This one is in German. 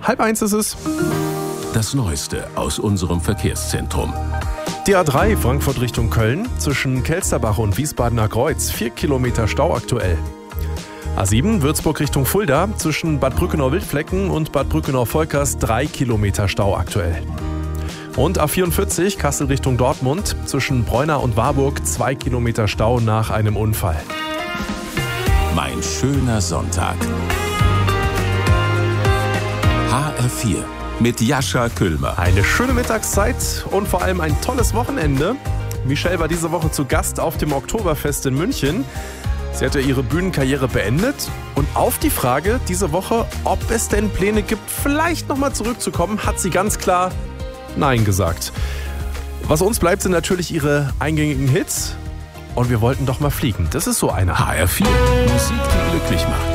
1:30 ist es. Das Neueste aus unserem Verkehrszentrum. Die A3 Frankfurt Richtung Köln zwischen Kelsterbach und Wiesbadener Kreuz 4 Kilometer Stau aktuell. A7 Würzburg Richtung Fulda zwischen Bad Brückenau-Wildflecken und Bad Brückenau-Volkers 3 Kilometer Stau aktuell. Und A44 Kassel Richtung Dortmund zwischen Bräuna und Warburg 2 Kilometer Stau nach einem Unfall. Mein schöner Sonntag. HR4 mit Jascha Küllmer. Eine schöne Mittagszeit und vor allem ein tolles Wochenende. Michelle war diese Woche zu Gast auf dem Oktoberfest in München. Sie hat ja ihre Bühnenkarriere beendet. Und auf die Frage diese Woche, ob es denn Pläne gibt, vielleicht nochmal zurückzukommen, hat sie ganz klar Nein gesagt. Was uns bleibt, sind natürlich ihre eingängigen Hits. Und wir wollten doch mal fliegen. Das ist so eine. HR4, Musik, die glücklich macht.